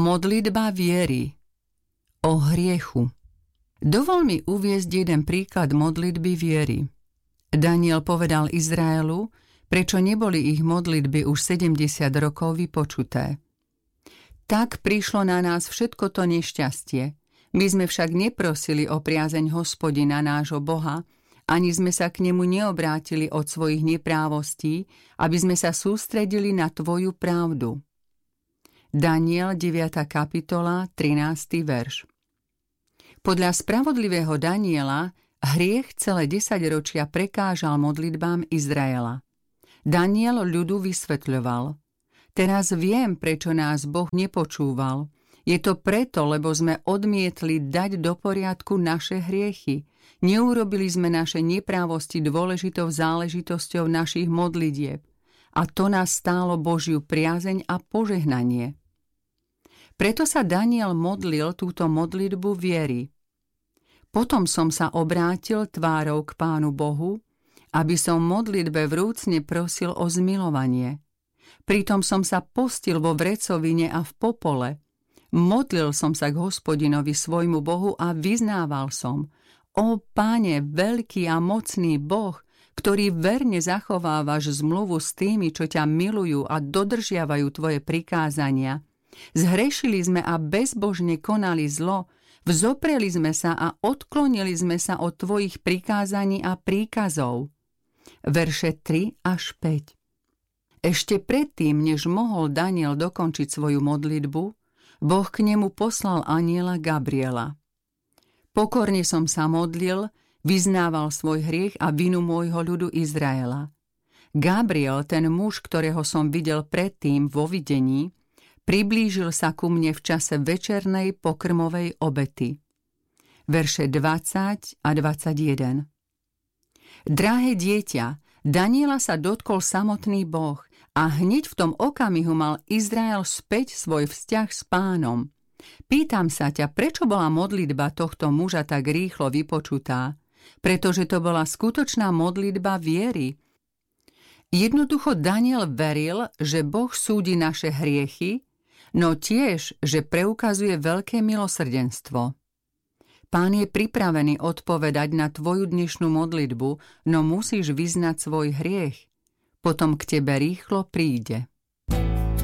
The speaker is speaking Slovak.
Modlitba viery o hriechu. Dovol mi uviesť jeden príklad modlitby viery. Daniel povedal Izraelu, prečo neboli ich modlitby už 70 rokov vypočuté. Tak prišlo na nás všetko to nešťastie. My sme však neprosili o priazeň Hospodina nášho Boha, ani sme sa k nemu neobrátili od svojich neprávostí, aby sme sa sústredili na tvoju pravdu. Daniel 9. kapitola 13. verš. Podľa spravodlivého Daniela hriech celé 10 ročia prekážal modlitbám Izraela. Daniel ľudu vysvetľoval: teraz viem, prečo nás Boh nepočúval. Je to preto, lebo sme odmietli dať do poriadku naše hriechy. Neurobili sme naše neprávosti dôležitou záležitosťou našich modlitieb. A to nás stálo Božiu priazeň a požehnanie. Preto sa Daniel modlil túto modlitbu viery. Potom som sa obrátil tvárou k Pánu Bohu, aby som modlitbe vrúcne prosil o zmilovanie. Pritom som sa postil vo vrecovine a v popole. Modlil som sa k Hospodinovi svojmu Bohu a vyznával som: O Páne, veľký a mocný Boh, ktorý verne zachovávaš zmluvu s tými, čo ťa milujú a dodržiavajú tvoje prikázania. Zhrešili sme a bezbožne konali zlo, vzopreli sme sa a odklonili sme sa od tvojich prikázaní a príkazov. Verše 3 až 5. Ešte predtým, než mohol Daniel dokončiť svoju modlitbu, Boh k nemu poslal anjela Gabriela. Pokorne som sa modlil, vyznával svoj hriech a vinu môjho ľudu Izraela. Gabriel, ten muž, ktorého som videl predtým vo videní, priblížil sa ku mne v čase večernej pokrmovej obety. Verše 20 a 21. Drahé dieťa, Daniela sa dotkol samotný Boh a hneď v tom okamihu mal Izrael späť svoj vzťah s Pánom. Pýtam sa ťa, prečo bola modlitba tohto muža tak rýchlo vypočutá? Pretože to bola skutočná modlitba viery. Jednoducho Daniel veril, že Boh súdi naše hriechy, no tiež, že preukazuje veľké milosrdenstvo. Pán je pripravený odpovedať na tvoju dnešnú modlitbu, no musíš vyznať svoj hriech. Potom k tebe rýchlo príde.